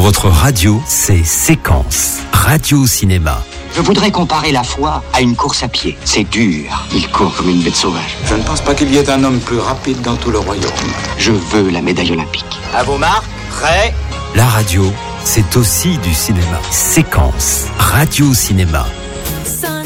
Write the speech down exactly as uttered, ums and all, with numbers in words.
Votre radio, c'est Séquence. Radio Cinéma. Je voudrais comparer la foi à une course à pied. C'est dur. Il court comme une bête sauvage. Je ne pense pas qu'il y ait un homme plus rapide dans tout le royaume. Je veux la médaille olympique. À vos marques, prêts ? La radio, c'est aussi du cinéma. Séquence. Radio Cinéma.